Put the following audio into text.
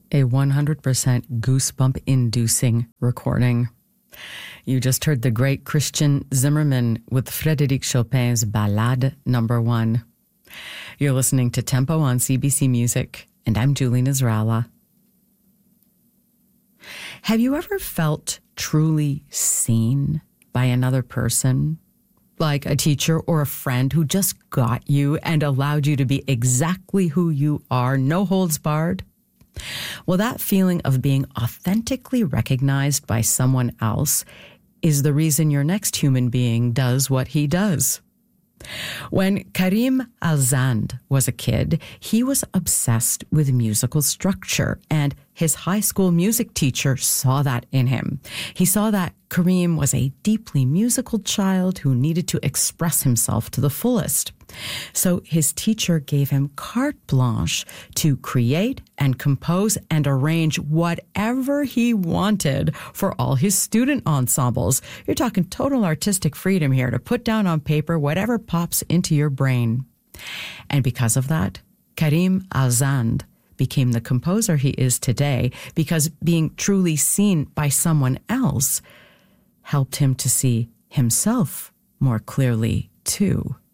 a 100% goosebump-inducing recording. You just heard the great Christian Zimmerman with Frédéric Chopin's Ballade No. 1. You're listening to Tempo on CBC Music, and I'm Julie Nasrallah. Have you ever felt truly seen by another person? Like a teacher or a friend who just got you and allowed you to be exactly who you are, no holds barred? Well, that feeling of being authentically recognized by someone else is the reason your next human being does what he does. When Karim Alzand was a kid, he was obsessed with musical structure, and his high school music teacher saw that in him. He saw that Karim was a deeply musical child who needed to express himself to the fullest. So his teacher gave him carte blanche to create and compose and arrange whatever he wanted for all his student ensembles. You're talking total artistic freedom here to put down on paper whatever pops into your brain. And because of that, Karim Alzand became the composer he is today, because being truly seen by someone else helped him to see himself more clearly too.